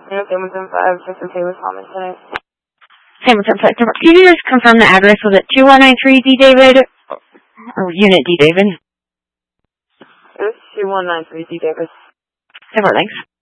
Hamilton 5, System Taylor Thomas tonight. Hamilton 5, can you just confirm the address? Was it 2193 D. David? Or Unit D. David? It was 2193 D. Davis. Thanks.